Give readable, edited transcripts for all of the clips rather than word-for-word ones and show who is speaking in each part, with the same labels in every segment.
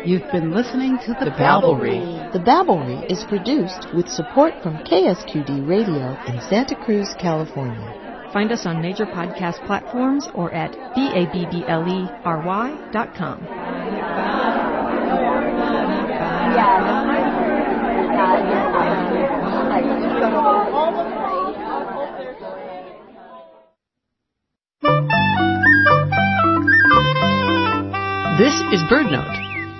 Speaker 1: You've been listening to The Babblery.
Speaker 2: The Babblery is produced with support from KSQD Radio in Santa Cruz, California.
Speaker 3: Find us on major podcast platforms or at BABBLERY.com.
Speaker 1: This is BirdNote.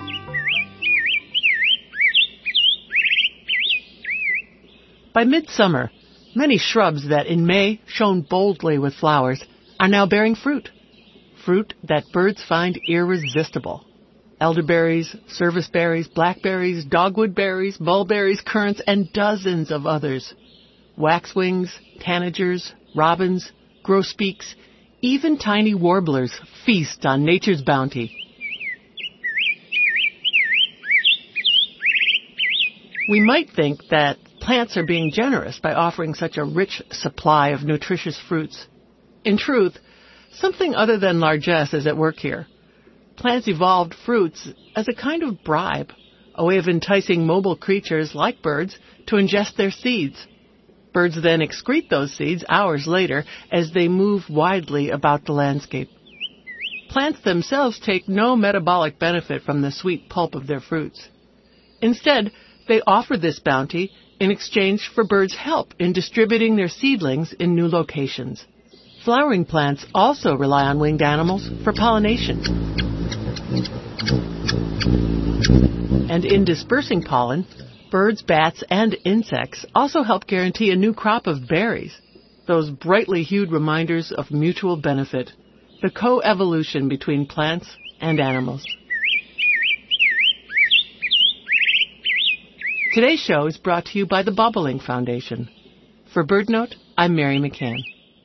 Speaker 1: By midsummer, many shrubs that in May shone boldly with flowers are now bearing fruit. Fruit that birds find irresistible. Elderberries, serviceberries, blackberries, dogwood berries, mulberries, currants, and dozens of others. Waxwings, tanagers, robins, grosbeaks, even tiny warblers feast on nature's bounty. We might think that plants are being generous by offering such a rich supply of nutritious fruits. In truth, something other than largesse is at work here. Plants evolved fruits as a kind of bribe, a way of enticing mobile creatures like birds to ingest their seeds. Birds then excrete those seeds hours later as they move widely about the landscape. Plants themselves take no metabolic benefit from the sweet pulp of their fruits. Instead, they offer this bounty in exchange for birds' help in distributing their seedlings in new locations. Flowering plants also rely on winged animals for pollination. And in dispersing pollen, birds, bats, and insects also help guarantee a new crop of berries, those brightly hued reminders of mutual benefit, the co-evolution between plants and animals. Today's show is brought to you by the Bobolink Foundation. For BirdNote, I'm Mary McCann.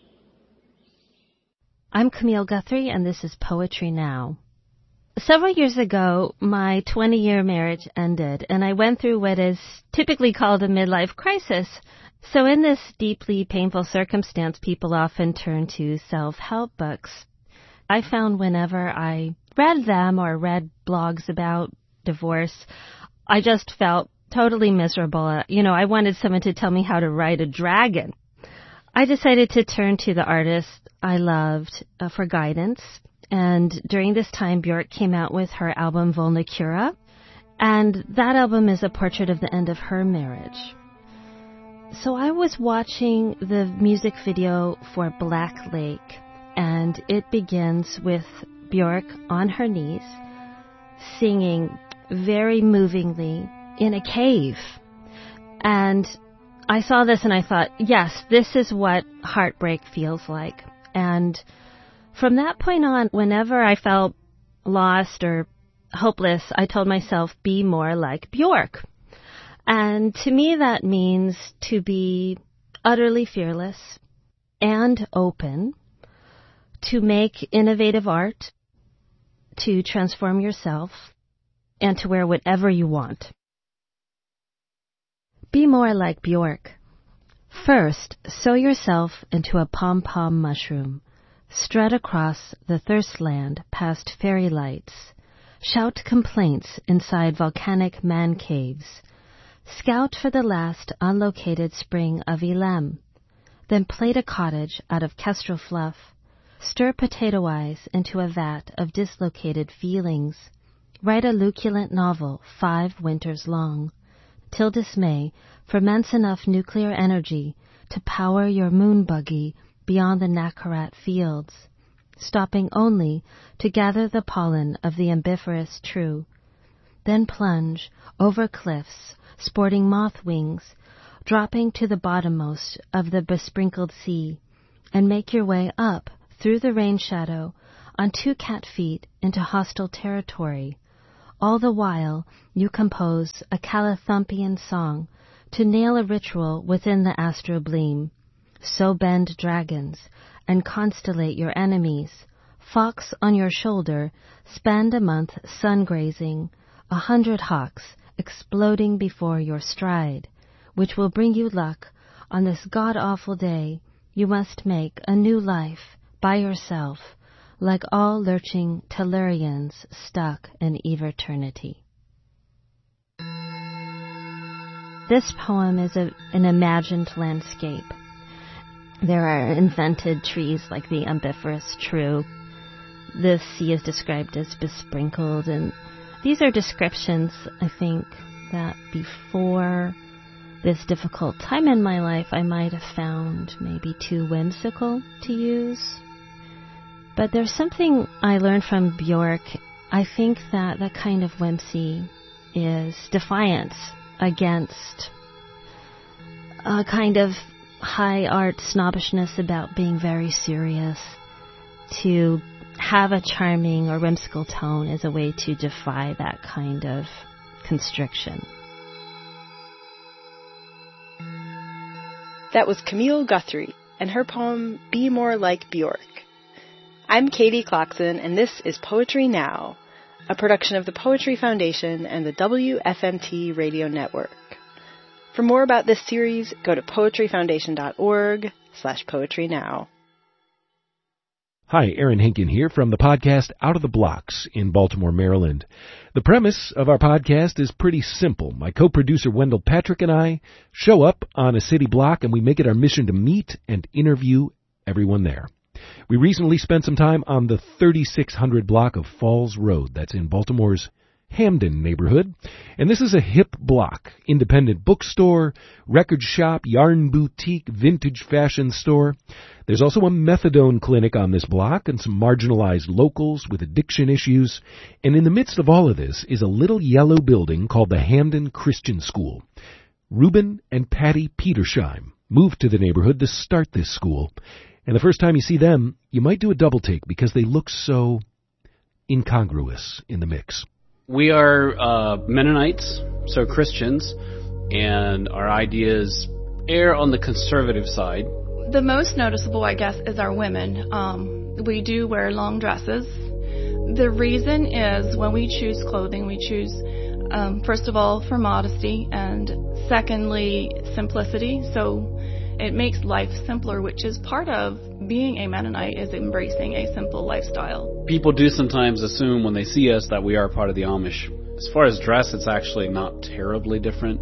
Speaker 4: I'm Camille Guthrie, and this is Poetry Now. Several years ago, my 20-year marriage ended, and I went through what is typically called a midlife crisis. So in this deeply painful circumstance, people often turn to self-help books. I found whenever I read them or read blogs about divorce, I just felt totally miserable. I wanted someone to tell me how to ride a dragon. I decided to turn to the artist I loved for guidance. And during this time, Björk came out with her album Volnakura. And that album is a portrait of the end of her marriage. So I was watching the music video for Black Lake. And it begins with Björk on her knees, singing very movingly in a cave. And I saw this and I thought, yes, this is what heartbreak feels like. And from that point on, whenever I felt lost or hopeless, I told myself, be more like Björk. And to me, that means to be utterly fearless and open, to make innovative art, to transform yourself, and to wear whatever you want. Be more like Björk. First, sow yourself into a pom-pom mushroom. Strut across the thirst land past fairy lights. Shout complaints inside volcanic man caves. Scout for the last unlocated spring of Elam. Then plait a cottage out of kestrel fluff. Stir potato eyes into a vat of dislocated feelings. Write a luculent novel 5 winters long. Till dismay ferments enough nuclear energy to power your moon buggy beyond the Nakarat fields, stopping only to gather the pollen of the ambiferous true. Then plunge over cliffs, sporting moth wings, dropping to the bottommost of the besprinkled sea, and make your way up through the rain shadow on 2 cat feet into hostile territory. All the while, you compose a Calathumpian song to nail a ritual within the astrobleam. So bend dragons and constellate your enemies. Fox on your shoulder, spend a month sun-grazing, 100 hawks exploding before your stride, which will bring you luck on this god-awful day. You must make a new life by yourself, like all lurching Tellurians stuck in evernity. This poem is an imagined landscape. There are invented trees like the umbifferous true. The sea is described as besprinkled, and these are descriptions, I think, that before this difficult time in my life I might have found maybe too whimsical to use. But there's something I learned from Bjork. I think that that kind of whimsy is defiance against a kind of high art snobbishness about being very serious. To have a charming or whimsical tone is a way to defy that kind of constriction.
Speaker 5: That was Camille Guthrie and her poem, Be More Like Bjork. I'm Katie Clarkson, and this is Poetry Now, a production of the Poetry Foundation and the WFMT Radio Network. For more about this series, go to poetryfoundation.org/poetrynow.
Speaker 6: Hi, Aaron Hinken here from the podcast Out of the Blocks in Baltimore, Maryland. The premise of our podcast is pretty simple. My co-producer Wendell Patrick and I show up on a city block and we make it our mission to meet and interview everyone there. We recently spent some time on the 3600 block of Falls Road. That's in Baltimore's Hamden neighborhood. And this is a hip block. Independent bookstore, record shop, yarn boutique, vintage fashion store. There's also a methadone clinic on this block and some marginalized locals with addiction issues. And in the midst of all of this is a little yellow building called the Hamden Christian School. Reuben and Patty Petersheim moved to the neighborhood to start this school. And the first time you see them, you might do a double take because they look so incongruous in the mix.
Speaker 7: We are Mennonites, so Christians, and our ideas err on the conservative side.
Speaker 8: The most noticeable, I guess, is our women. We do wear long dresses. The reason is when we choose clothing, we choose, first of all, for modesty, and secondly, simplicity. So it makes life simpler, which is part of being a Mennonite, is embracing a simple lifestyle. People do sometimes assume when they see us that we are part of the Amish. As far as dress, it's actually not terribly different,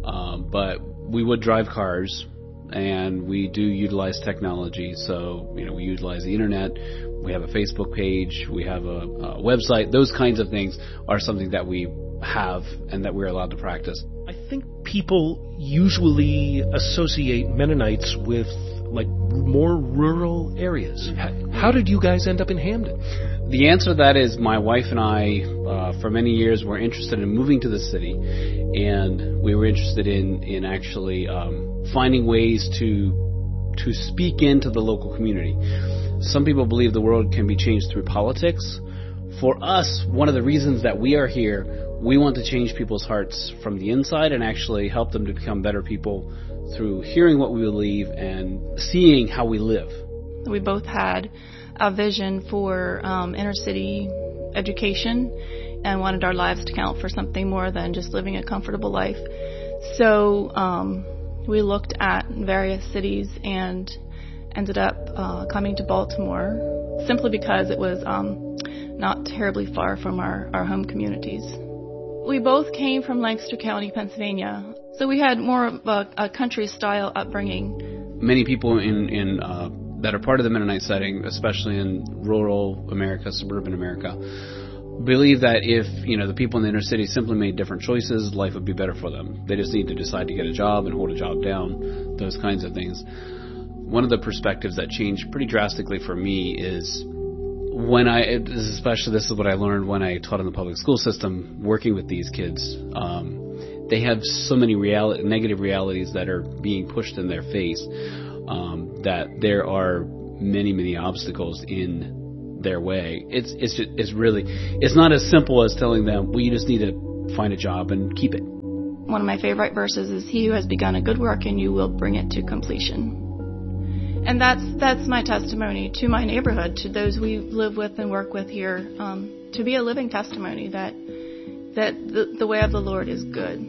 Speaker 8: but we would drive cars, and we do utilize technology. So, we utilize the internet. We have a Facebook page. We have a website. Those kinds of things are something that we have and that we're allowed to practice.
Speaker 6: I think people usually associate Mennonites with more rural areas. How did you guys end up in Hamden?
Speaker 7: The answer to that is my wife and I, for many years, were interested in moving to the city, and we were interested in actually finding ways to speak into the local community. Some people believe the world can be changed through politics. For us, one of the reasons that we are here, we want to change people's hearts from the inside and actually help them to become better people through hearing what we believe and seeing how we live. We both had a vision for inner city education and wanted our lives to count for something more than just living a comfortable life. So we looked at various cities and ended up coming to Baltimore simply because it was not terribly far from our home communities. We both came from Lancaster County, Pennsylvania, so we had more of a country-style upbringing. Many people in that are part of the Mennonite setting, especially in rural America, suburban America, believe that if the people in the inner city simply made different choices, life would be better for them. They just need to decide to get a job and hold a job down, those kinds of things. One of the perspectives that changed pretty drastically for me is this is what I learned when I taught in the public school system, working with these kids. They have so many negative realities that are being pushed in their face, that there are many, many obstacles in their way. It's not as simple as telling them, well, you just need to find a job and keep it. One of my favorite verses is, "He who has begun a good work in you will bring it to completion." And that's my testimony to my neighborhood, to those we live with and work with here, to be a living testimony that the way of the Lord is good.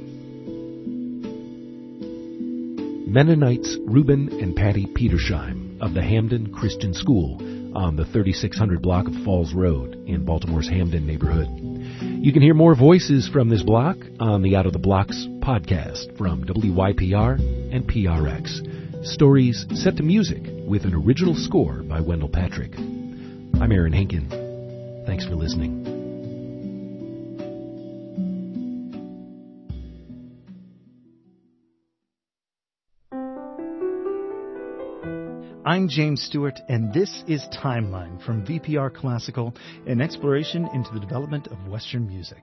Speaker 6: Mennonites Reuben and Patty Petersheim of the Hamden Christian School on the 3600 block of Falls Road in Baltimore's Hamden neighborhood. You can hear more voices from this block on the Out of the Blocks podcast from WYPR and PRX. Stories set to music with an original score by Wendell Patrick. I'm Aaron Henkin. Thanks for listening.
Speaker 9: I'm James Stewart, and this is Timeline from VPR Classical, an exploration into the development of Western music.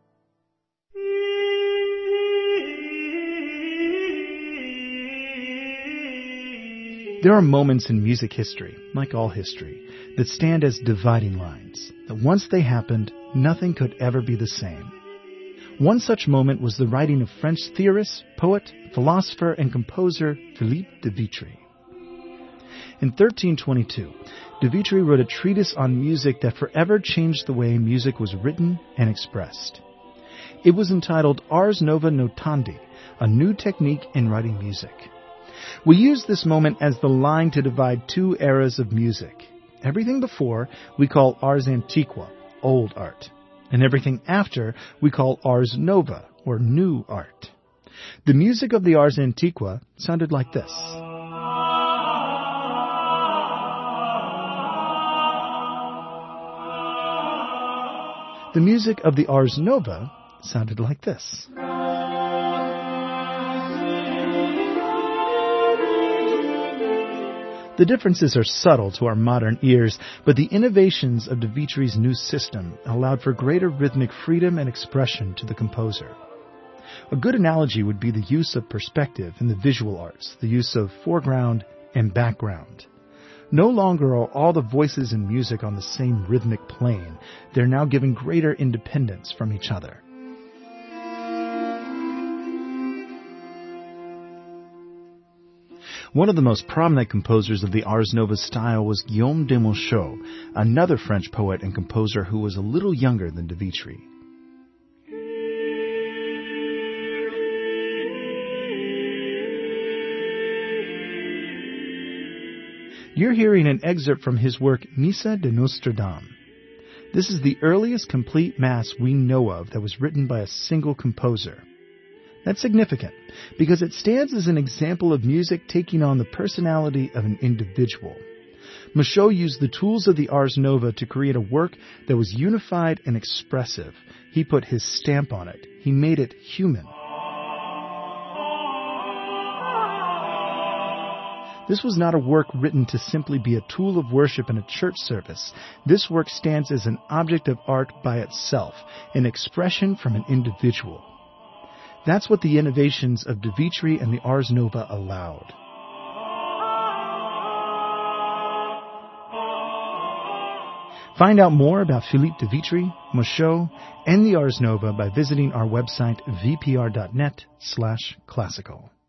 Speaker 9: There are moments in music history, like all history, that stand as dividing lines, that once they happened, nothing could ever be the same. One such moment was the writing of French theorist, poet, philosopher, and composer Philippe de Vitry. In 1322, de Vitry wrote a treatise on music that forever changed the way music was written and expressed. It was entitled Ars Nova Notandi, a new technique in writing music. We use this moment as the line to divide two eras of music. Everything before we call Ars Antiqua, old art, and everything after we call Ars Nova, or new art. The music of the Ars Antiqua sounded like this. The music of the Ars Nova sounded like this. The differences are subtle to our modern ears, but the innovations of de Vitry's new system allowed for greater rhythmic freedom and expression to the composer. A good analogy would be the use of perspective in the visual arts, the use of foreground and background. No longer are all the voices in music on the same rhythmic plane. They're now given greater independence from each other. One of the most prominent composers of the Ars Nova style was Guillaume de Monchaux, another French poet and composer who was a little younger than de Vitry. You're hearing an excerpt from his work Missa de Notre Dame. This is the earliest complete mass we know of that was written by a single composer. That's significant because it stands as an example of music taking on the personality of an individual. Monchaux used the tools of the Ars Nova to create a work that was unified and expressive. He put his stamp on it. He made it human. This was not a work written to simply be a tool of worship in a church service. This work stands as an object of art by itself, an expression from an individual. That's what the innovations of de Vitry and the Ars Nova allowed. Find out more about Philippe de Vitry, Monchaux, and the Ars Nova by visiting our website vpr.net/classical.